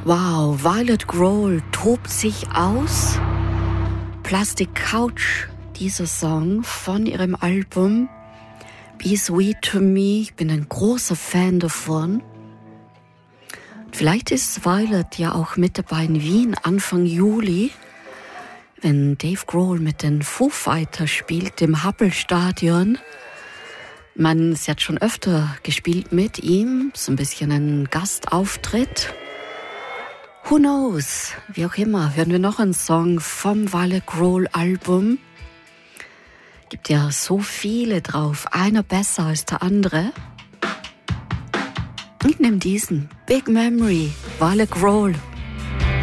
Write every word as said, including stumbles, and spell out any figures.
Wow, Violet Grohl tobt sich aus. Plastic Couch, dieser Song von ihrem Album Be Sweet to Me. Ich bin ein großer Fan davon. Vielleicht ist Violet ja auch mit dabei in Wien Anfang Juli, wenn Dave Grohl mit den Foo Fighters spielt im Happel-Stadion. Man, sie hat schon öfter gespielt mit ihm, so ein bisschen ein Gastauftritt. Who knows? Wie auch immer, hören wir noch einen Song vom Violet Grohl Album. Gibt ja so viele drauf, einer besser als der andere. Ich nehme diesen, Big Memory, Violet Grohl.